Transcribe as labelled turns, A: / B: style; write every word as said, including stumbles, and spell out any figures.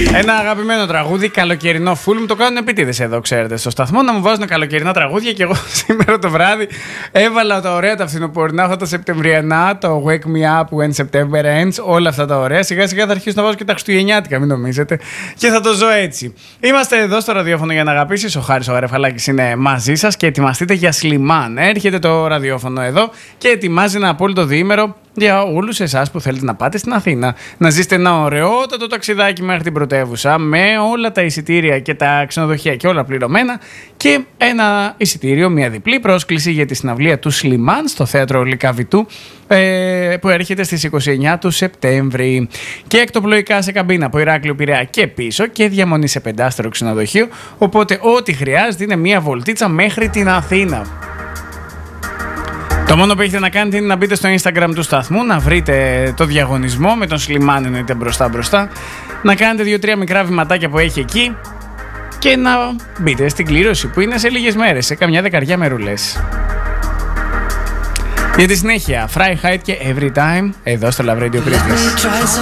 A: Ένα αγαπημένο τραγούδι, καλοκαιρινό φουλ. Μου το κάνουν επίτηδες εδώ, ξέρετε, στο σταθμό να μου βάζουν καλοκαιρινά τραγούδια. Και εγώ σήμερα το βράδυ έβαλα τα ωραία, τα φθινοπορεινά, αυτά τα σεπτεμβριανά, το Wake Me Up When September Ends, όλα αυτά τα ωραία. Σιγά σιγά θα αρχίσω να βάζω και τα χριστουγεννιάτικα, μην νομίζετε. Και θα το ζω έτσι. Είμαστε εδώ στο ραδιόφωνο για να αγαπήσεις. Ο Χάρης ο Γαρεφαλάκης είναι μαζί σας και ετοιμαστείτε για Σλιμάν. Έρχεται το ραδιόφωνο εδώ και ετοιμάζει ένα απόλυτο διήμερο για όλους εσάς που θέλετε να πάτε στην Αθήνα. Να ζήσετε ένα ωραιότατο ταξιδάκι μέχρι την πρωτεύουσα με όλα τα εισιτήρια και τα ξενοδοχεία και όλα πληρωμένα και ένα εισιτήριο, μια διπλή πρόσκληση για τη συναυλία του Σλιμάν στο θέατρο Λυκαβητού ε, που έρχεται στις είκοσι εννέα του Σεπτέμβρη. Και εκτοπλοϊκά σε καμπίνα από Ηράκλειο Πειραιά και πίσω και διαμονή σε πεντάστερο ξενοδοχείο. Οπότε ό,τι χρειάζεται είναι μια βολτίτσα μέχρι την Αθήνα. Το μόνο που έχετε να κάνετε είναι να μπείτε στο Instagram του σταθμού, να βρείτε το διαγωνισμό με τον Σλιμάν εννοείται μπροστά μπροστά, να κάνετε δύο-τρία μικρά βηματάκια που έχει εκεί και να μπείτε στην κλήρωση που είναι σε λίγες μέρες, σε καμιά δεκαριά μερούλες. Για τη συνέχεια, Fry Height και Every Time, εδώ στο Love Radio Christmas.